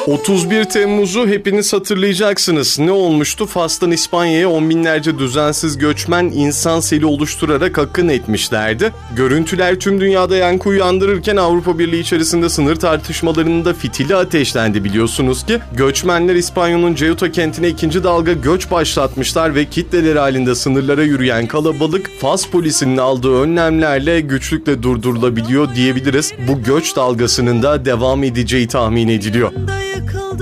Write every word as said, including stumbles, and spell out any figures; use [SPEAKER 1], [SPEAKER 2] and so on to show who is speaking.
[SPEAKER 1] otuz bir Temmuz'u hepiniz hatırlayacaksınız. Ne olmuştu? Fas'tan İspanya'ya on binlerce düzensiz göçmen insan seli oluşturarak akın etmişlerdi. Görüntüler tüm dünyada yankı uyandırırken Avrupa Birliği içerisinde sınır tartışmalarında fitili ateşlendi biliyorsunuz ki. Göçmenler İspanya'nın Ceuta kentine ikinci dalga göç başlatmışlar ve kitleler halinde sınırlara yürüyen kalabalık Fas polisinin aldığı önlemlerle güçlükle durdurulabiliyor diyebiliriz. Bu göç dalgasının da devam edeceği tahmin ediliyor.